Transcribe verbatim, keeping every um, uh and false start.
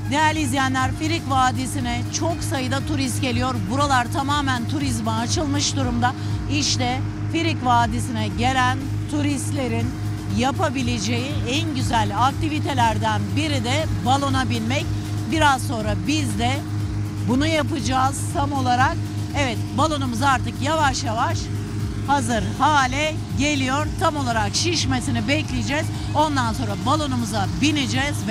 Değerli izleyenler, Firik Vadisi'ne çok sayıda turist geliyor. Buralar tamamen turizme açılmış durumda. İşte Firik Vadisi'ne gelen turistlerin yapabileceği en güzel aktivitelerden biri de balona binmek. Biraz sonra biz de bunu yapacağız tam olarak. Evet, balonumuz artık yavaş yavaş hazır hale geliyor. Tam olarak şişmesini bekleyeceğiz. Ondan sonra balonumuza bineceğiz.